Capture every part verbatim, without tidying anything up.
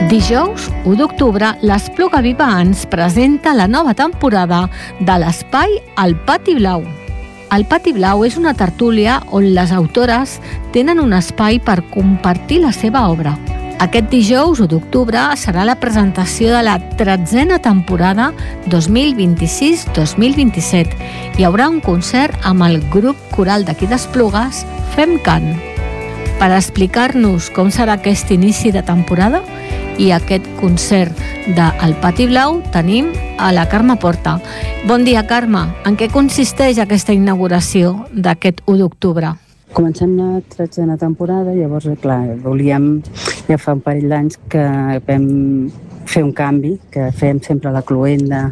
Dijous, u d'octubre, l'Espluga Viva ens presenta la nova temporada de l'espai al Pati Blau. El Pati Blau és una tertúlia on les autores tenen un espai per compartir la seva obra. Aquest dijous, u d'octubre, serà la presentació de la tretzena temporada dos mil vint-i-sis dos mil vint-i-set. Hi haurà un concert amb el grup coral d'aquí d'Esplugues, Fem Cant. Per explicar-nos com serà aquest inici de temporada i aquest concert del Pati Blau tenim a la Carme Porta. Bon dia, Carme. En què consisteix aquesta inauguració d'aquest u d'octubre? Comencem la tretzena temporada, llavors, clar, volíem, ja fa un parell d'anys que vam fer un canvi, que fèiem sempre la cloenda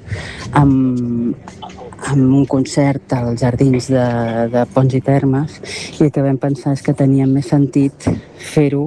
amb, amb un concert als jardins de, de Ponts i Termes, i el que vam pensar és que tenia més sentit fer-ho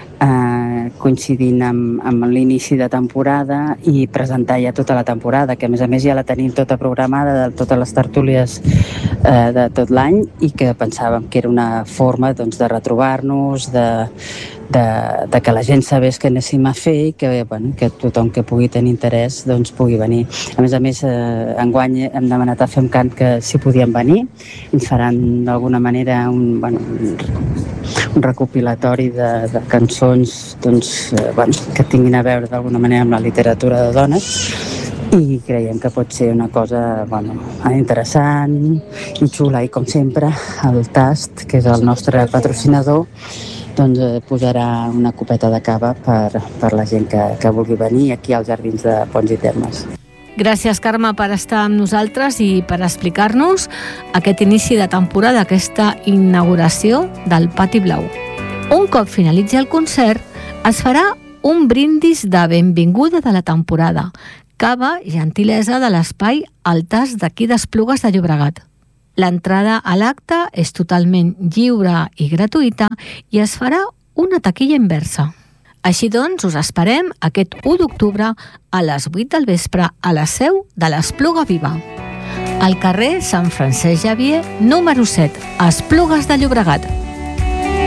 eh, coincidint amb, amb l'inici de temporada i presentar ja tota la temporada, que a més a més ja la tenim tota programada de totes les tertúlies eh, de tot l'any, i que pensàvem que era una forma, doncs, de retrobar-nos, de, de, de que la gent sabés que anéssim a fer i que, bueno, que tothom que pugui tenir interès, doncs, pugui venir. A més a més, eh, enguany hem demanat a Fem Cant que si podien venir, ens faran d'alguna manera un, bueno, un recopilatori de, de cançons, doncs, eh, bueno, que tinguin a veure d'alguna manera amb la literatura de dones, i creiem que pot ser una cosa, bueno, interessant i xula, i com sempre el Tast, que és el nostre patrocinador, doncs eh, posarà una copeta de cava per, per la gent que, que vulgui venir aquí als jardins de Ponts i Termes. Gràcies, Carme, per estar amb nosaltres i per explicar-nos aquest inici de temporada, aquesta inauguració del Pati Blau. Un cop finalitzi el concert, es farà un brindis de benvinguda de la temporada, cava gentilesa de l'espai al Tast d'aquí d'Esplugues de Llobregat. L'entrada a l'acte és totalment lliure i gratuïta i es farà una taquilla inversa. Així doncs, us esperem aquest u d'octubre a les vuit del vespre a la seu de l'Espluga Viva, al carrer Sant Francesc Xavier, número set, a Esplugues de Llobregat.